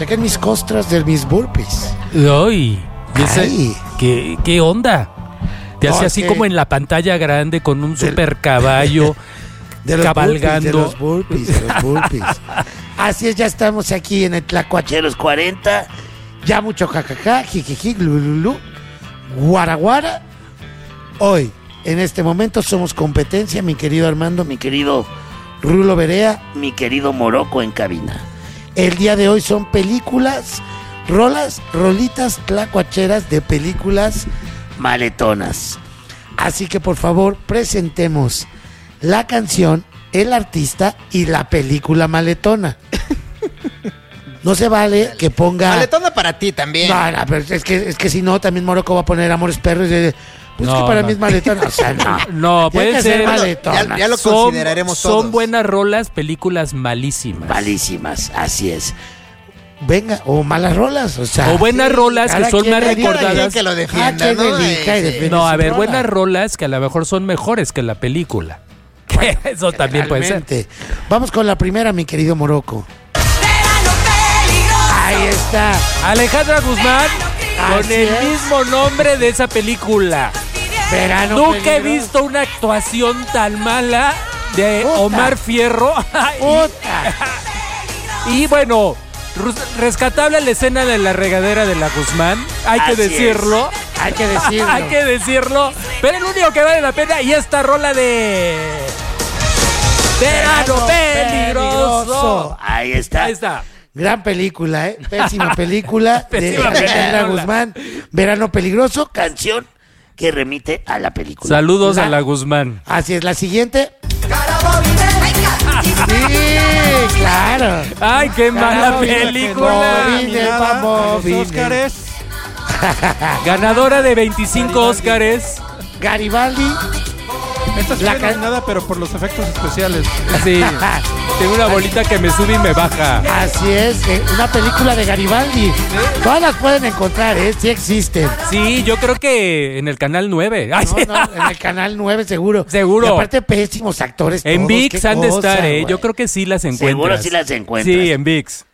chequen mis costras de mis burpees. Ay, Ay. ¿Qué onda? Te hace así como en la pantalla grande con un super caballo de los cabalgando. Burpees, de los burpees. Así es, ya estamos aquí en el Tlacuacheros 40. Ya mucho jajaja, jijiji, glululú, guaraguara. Hoy, en este momento, somos competencia, mi querido Armando, mi querido Rulo Berea, mi querido Morocco en cabina. El día de hoy son películas, rolitas tlacuacheras de películas maletonas. Así que por favor presentemos la canción, el artista y la película maletona. No se vale que ponga... Maletona para ti también. No, pero es que si no, también Morocco va a poner Amores Perros. Pues No, que para no. mí es maletona. O sea, no. No, Tiene puede que ser. maletona. Ya lo consideraremos todos. Son buenas rolas, películas malísimas. Malísimas, así es. Venga, o malas rolas, o sea. O buenas rolas que cada son quien más elija, Cada quien recordadas. que lo cada defienda, quien ¿no? elija y Sí. defiende No, a su ver, rola. buenas rolas que a lo mejor son mejores que la película. Eso también puede ser. Realmente. Vamos con la primera, mi querido Morocco. Ahí está. Alejandra Guzmán con Así el es. mismo nombre de esa película. Verano Nunca he peligroso. visto una actuación tan mala de Puta. Omar Fierro. Puta. Y bueno, rescatable la escena de la regadera de la Guzmán. Hay que Así decirlo. es. Hay que decirlo. Hay que decirlo. Pero el único que vale la pena y esta rola de Verano Peligroso. Ahí está. Ahí está. Gran película, ¿eh? Pésima película de Pésima Alejandra película. Guzmán. Verano Peligroso, canción que remite a la película. Saludos a la Guzmán. Así es, la siguiente. Sí, claro. Ay, qué mala Móvil, película. móvil, móvil. Los Óscares. Ganadora de 25 Óscares. Garibaldi. Esta sí La fue ca- nominada, pero por los efectos especiales. Sí. Tengo una bolita que me sube y me baja. Así es, una película de Garibaldi. Todas las pueden encontrar, ¿eh? Sí existen. Sí, yo creo que en el canal 9. Ay, sí. No, en el canal 9 seguro. Seguro. Y aparte pésimos actores En todos, VIX qué han de cosa, estar, güey. Yo creo que sí las encuentras. Seguro sí las encuentras. Sí, en VIX.